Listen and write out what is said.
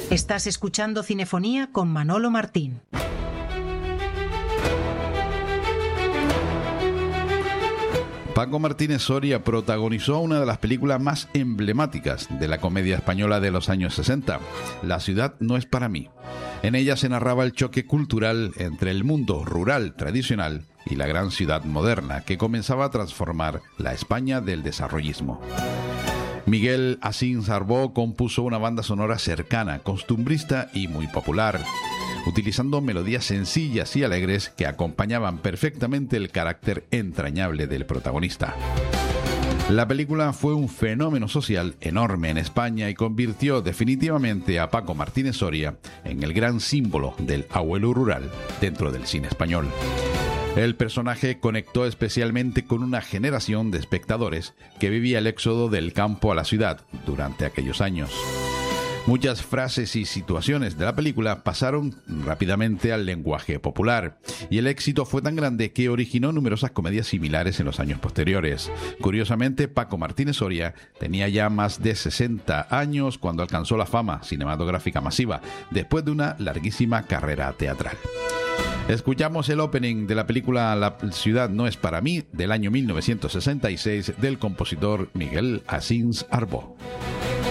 Estás escuchando Cinefonía con Manolo Martín. Paco Martínez Soria protagonizó una de las películas más emblemáticas de la comedia española de los años 60, La ciudad no es para mí. En ella se narraba el choque cultural entre el mundo rural tradicional y la gran ciudad moderna que comenzaba a transformar la España del desarrollismo. Miguel Asins Arbó compuso una banda sonora cercana, costumbrista y muy popular, utilizando melodías sencillas y alegres que acompañaban perfectamente el carácter entrañable del protagonista. La película fue un fenómeno social enorme en España y convirtió definitivamente a Paco Martínez Soria en el gran símbolo del abuelo rural dentro del cine español. El personaje conectó especialmente con una generación de espectadores que vivía el éxodo del campo a la ciudad durante aquellos años. Muchas frases y situaciones de la película pasaron rápidamente al lenguaje popular, y el éxito fue tan grande que originó numerosas comedias similares en los años posteriores. Curiosamente, Paco Martínez Soria tenía ya más de 60 años cuando alcanzó la fama cinematográfica masiva, después de una larguísima carrera teatral. Escuchamos el opening de la película La ciudad no es para mí, del año 1966, del compositor Miguel Asins Arbó.